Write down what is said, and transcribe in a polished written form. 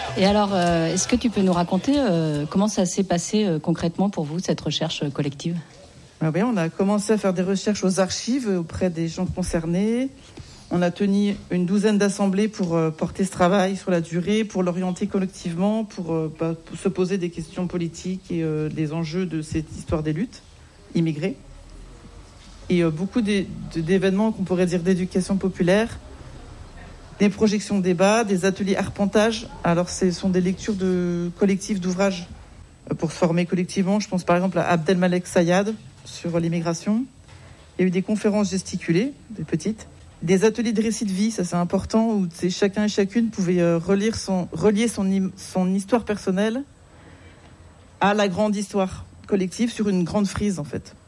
Et alors, est-ce que tu peux nous raconter comment ça s'est passé concrètement pour vous, cette recherche collective ? Oui, on a commencé à faire des recherches aux archives auprès des gens concernés. On a tenu une douzaine d'assemblées pour porter ce travail sur la durée, pour l'orienter collectivement, pour se poser des questions politiques et des enjeux de cette histoire des luttes immigrées. Et beaucoup d'événements qu'on pourrait dire d'éducation populaire, des projections débats, des ateliers arpentage. Alors, ce sont des lectures collectives d'ouvrages pour se former collectivement. Je pense par exemple à Abdelmalek Sayad sur l'immigration. Il y a eu des conférences gesticulées, des petites. Des ateliers de récit de vie, ça c'est important, où chacun et chacune pouvait relier son histoire personnelle à la grande histoire collective sur une grande frise en fait.